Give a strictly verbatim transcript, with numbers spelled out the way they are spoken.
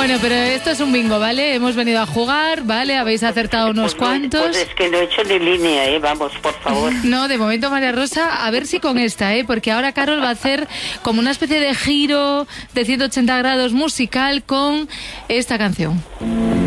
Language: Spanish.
Bueno, pero esto es un bingo, ¿vale? Hemos venido a jugar, ¿vale? Habéis acertado unos pues, cuantos. Pues es que no he hecho ni línea, ¿eh? Vamos, por favor. No, de momento, María Rosa, a ver si con esta, ¿eh? Porque ahora Carol va a hacer como una especie de giro de ciento ochenta grados musical con esta canción.